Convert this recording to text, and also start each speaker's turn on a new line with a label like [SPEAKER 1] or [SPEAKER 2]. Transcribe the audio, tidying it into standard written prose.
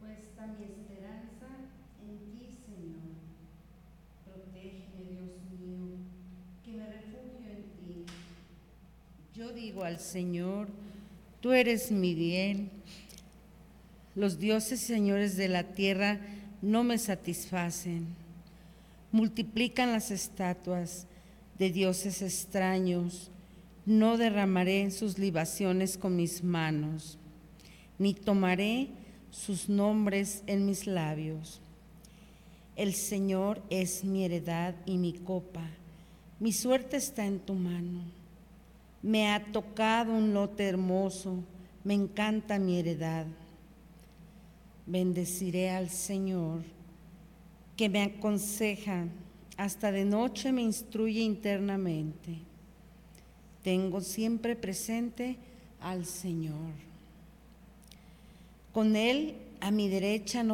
[SPEAKER 1] Puesta mi esperanza en ti, Señor. Protégeme, Dios mío, que me refugio en ti. Yo digo al Señor, tú eres mi bien. Los dioses y señores de la tierra no me satisfacen. Multiplican las estatuas de dioses extraños. No derramaré en sus libaciones con mis manos, ni tomaré sus nombres en mis labios. El Señor es mi heredad y mi copa. Mi suerte está en tu mano. Me ha tocado un lote hermoso. Me encanta mi heredad. Bendeciré al Señor, que me aconseja, hasta de noche me instruye internamente. Tengo siempre presente al Señor. Con Él a mi derecha no